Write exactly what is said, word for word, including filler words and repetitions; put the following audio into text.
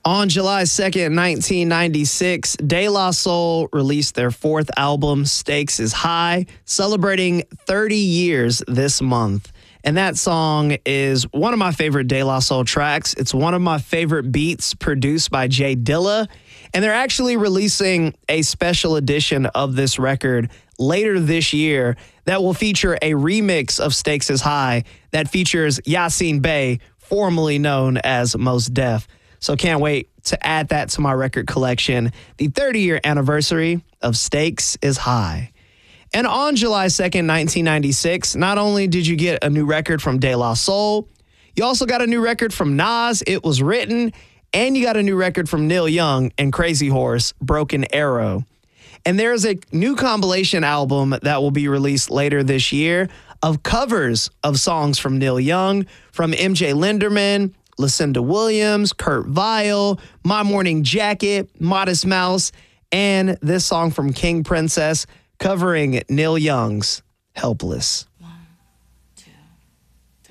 On July second, nineteen ninety-six, De La Soul released their fourth album, Stakes is High, celebrating thirty years this month. And that song is one of my favorite De La Soul tracks. It's one of my favorite beats produced by Jay Dilla. And they're actually releasing a special edition of this record later this year that will feature a remix of Stakes is High that features Yasin Bey, formerly known as Mos Def. So can't wait to add that to my record collection, the thirty-year anniversary of Stakes is High. And on July second, nineteen ninety-six, not only did you get a new record from De La Soul, you also got a new record from Nas, It Was Written, and you got a new record from Neil Young and Crazy Horse, Broken Arrow. And there's a new compilation album that will be released later this year of covers of songs from Neil Young, from M J Linderman, Lucinda Williams, Kurt Vile, My Morning Jacket, Modest Mouse, and this song from King Princess covering Neil Young's Helpless.